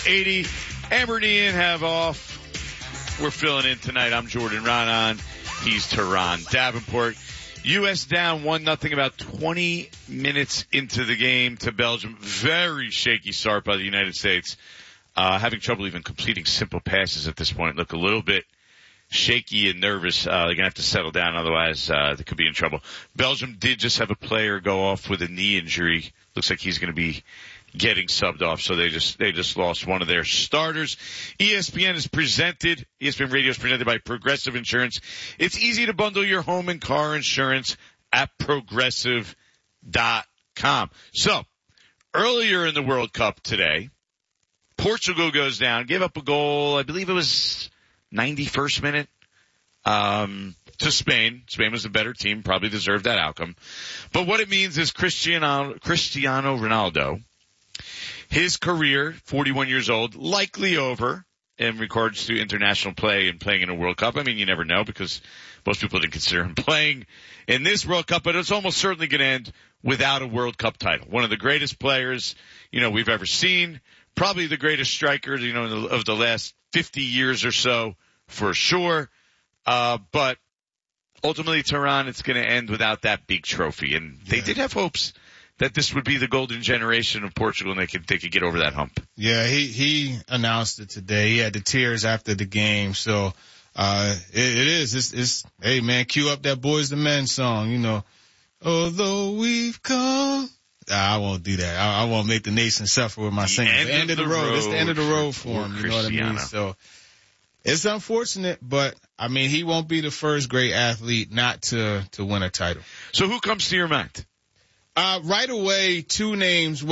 80. Amber and Ian have off. We're filling in tonight. I'm Jordan Ronan. He's Tehran Davenport. U.S. down 1-0 about 20 minutes into the game to Belgium. Very shaky start by the United States. Having trouble even completing simple passes at this point. Look a little bit shaky and nervous. They're going to have to settle down, otherwise they could be in trouble. Belgium did just have a player go off with a knee injury. Looks like he's going to be getting subbed off, so they just lost one of their starters. ESPN Radio is presented by Progressive Insurance. It's easy to bundle your home and car insurance at Progressive.com. So, earlier in the World Cup today, Portugal goes down, gave up a goal, I believe it was 91st minute, to Spain. Spain was the better team, probably deserved that outcome. But what it means is Cristiano Ronaldo, his career, 41 years old, likely over in regards to international play and playing in a World Cup. I mean, you never know because most people didn't consider him playing in this World Cup, but it's almost certainly going to end without a World Cup title. One of the greatest players, we've ever seen. Probably the greatest striker, of the last 50 years or so, for sure. But ultimately, Tehran, it's going to end without that big trophy. And they did have hopes that this would be the golden generation of Portugal and they could get over that hump. Yeah, he announced it today. He had the tears after the game. So, it's, hey man, cue up that Boys the Men song, Although we've come. I won't do that. I won't make the nation suffer with my singing. End of the road. It's the end of the road for him. You know what I mean? So it's unfortunate, but I mean, he won't be the first great athlete not to win a title. So who comes to your mind? Right away, four names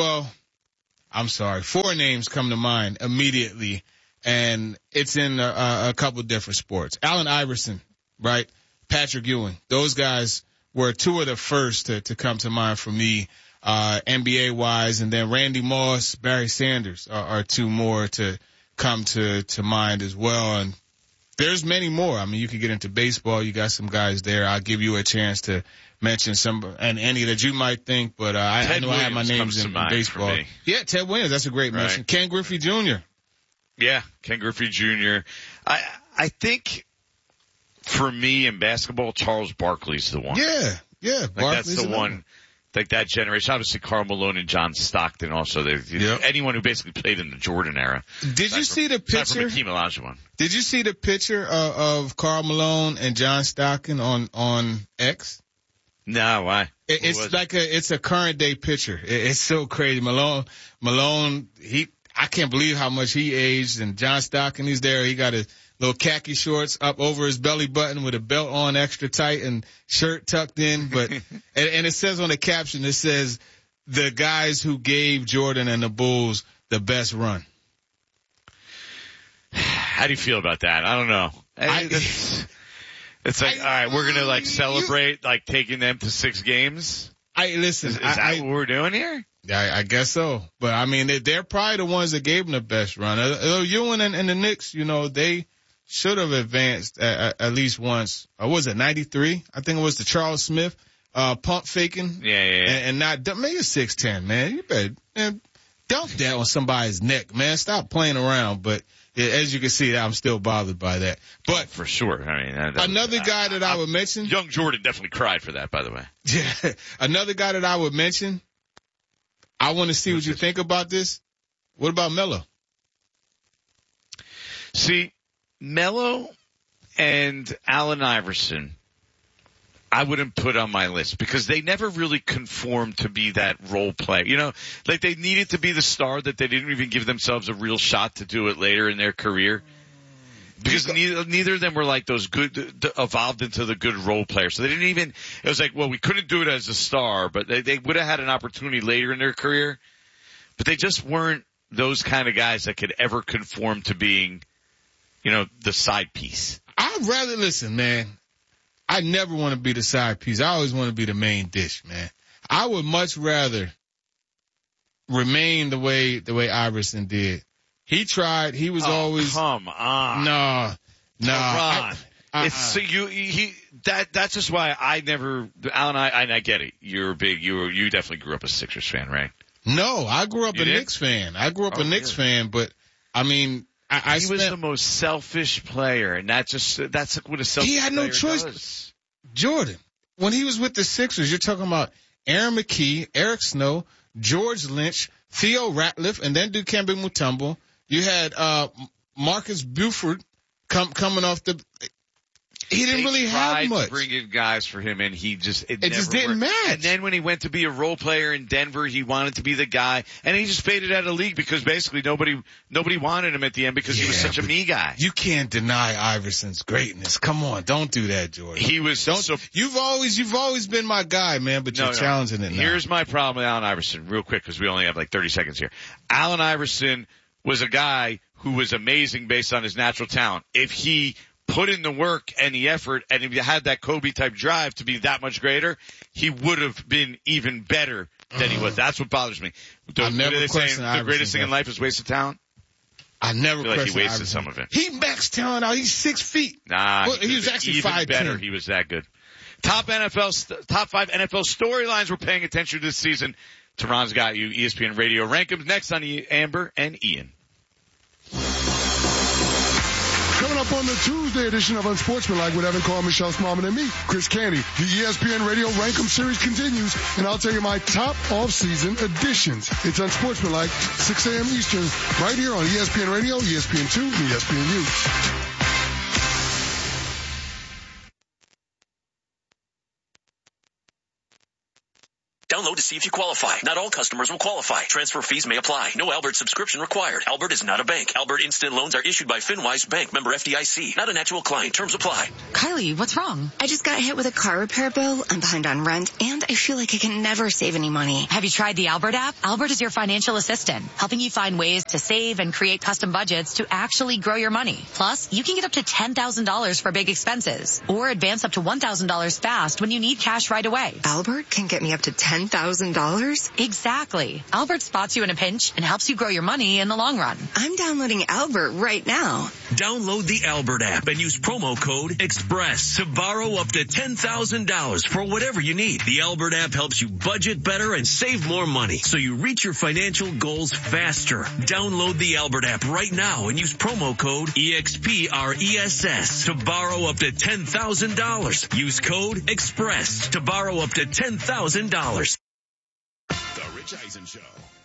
come to mind immediately, and it's in a couple different sports. Allen Iverson, right? Patrick Ewing. Those guys were two of the first to come to mind for me, NBA-wise, and then Randy Moss, Barry Sanders are two more to come to mind as well, and there's many more. I mean, you could get into baseball. You got some guys there. I'll give you a chance to mention some, and any that you might think, but I know I have my names in baseball. Yeah, Ted Williams, that's a great mention. Ken Griffey Jr. Yeah, Ken Griffey Jr. I think for me in basketball, Charles Barkley's the one. Yeah, Barkley's that's the one. Like that generation, obviously Karl Malone and John Stockton also. Anyone who basically played in the Jordan era. Did you see the picture? Hakeem Olajuwon. Did you see the picture of Karl Malone and John Stockton on X? No, why? It's a current day picture. It's so crazy. Malone, I can't believe how much he aged, and John Stockton, he's there. He got his little khaki shorts up over his belly button with a belt on extra tight and shirt tucked in. But, and it says on the caption, it says, the guys who gave Jordan and the Bulls the best run. How do you feel about that? I don't know. It's like, all right, we're going to celebrate taking them to 6 games. Is that what we're doing here? I guess so. But I mean, they're probably the ones that gave them the best run. Ewing and the Knicks, they should have advanced at least once. Was it 93? I think it was the Charles Smith, pump faking. Yeah. And not, make it 6'10", man. You better, dump that on somebody's neck, man. Stop playing around. But as you can see, I'm still bothered by that. But for sure. I mean, another guy that I would mention. Young Jordan definitely cried for that, by the way. Yeah. Another guy that I would mention. I want to see what you think about this. What about Melo? See, Melo and Allen Iverson, I wouldn't put on my list because they never really conformed to be that role player. They needed to be the star that they didn't even give themselves a real shot to do it later in their career. Because neither of them were those good, evolved into the good role players. So they didn't even, it was we couldn't do it as a star, but they would have had an opportunity later in their career. But they just weren't those kind of guys that could ever conform to being, the side piece. I'd rather, listen, man, I never want to be the side piece. I always want to be the main dish, man. I would much rather remain the way Iverson did. He tried. He was always. Come on. No. It's that's just why I never, Alan, I get it. You definitely grew up a Sixers fan, right? No, I grew up a Knicks fan. But I mean, he was the most selfish player, and that's what a selfish player does. He had no choice. Jordan, when he was with the Sixers, you're talking about Aaron McKee, Eric Snow, George Lynch, Theo Ratliff, and then Dikembe Mutombo. You had Marcus Buford coming off the. He didn't really have much. To bring in guys for him, and it just didn't match. And then when he went to be a role player in Denver, he wanted to be the guy, and he just faded out of the league because basically nobody wanted him at the end because he was such a me guy. You can't deny Iverson's greatness. Come on, don't do that, Jordan. You've always been my guy, man, but you're challenging it now. Here's my problem with Allen Iverson, real quick, because we only have like 30 seconds here. Allen Iverson was a guy who was amazing based on his natural talent. If he put in the work and the effort, and if you had that Kobe-type drive to be that much greater, he would have been even better than he was. That's what bothers me. I never questioned the greatest thing in life is wasted talent? I never questioned like he wasted Iverson. some of it. He maxed talent out. He's 6 feet. Nah, he was actually even 5'10". better. He was that good. Top 5 NFL storylines we're paying attention to this season. Tehran's got you. ESPN Radio Rank'ems next on Amber and Ian. Coming up on the Tuesday edition of Unsportsmanlike with Evan Carr, Michelle Smallman, and me, Chris Canty. The ESPN Radio Rank'em series continues, and I'll tell you my top off-season additions. It's Unsportsmanlike, 6 a.m. Eastern, right here on ESPN Radio, ESPN2, and ESPNU. Download to see if you qualify. Not all customers will qualify. Transfer fees may apply. No Albert subscription required. Albert is not a bank. Albert Instant Loans are issued by FinWise Bank, member FDIC. Not an actual client. Terms apply. Kylie, what's wrong? I just got hit with a car repair bill. I'm behind on rent, and I feel like I can never save any money. Have you tried the Albert app? Albert is your financial assistant, helping you find ways to save and create custom budgets to actually grow your money. Plus, you can get up to $10,000 for big expenses, or advance up to $1,000 fast when you need cash right away. Albert can get me up to $10,000? Exactly. Albert spots you in a pinch and helps you grow your money in the long run. I'm downloading Albert right now. Download the Albert app and use promo code EXPRESS to borrow up to $10,000 for whatever you need. The Albert app helps you budget better and save more money so you reach your financial goals faster. Download the Albert app right now and use promo code EXPRESS to borrow up to $10,000. Use code EXPRESS to borrow up to $10,000. The Rich Eisen Show.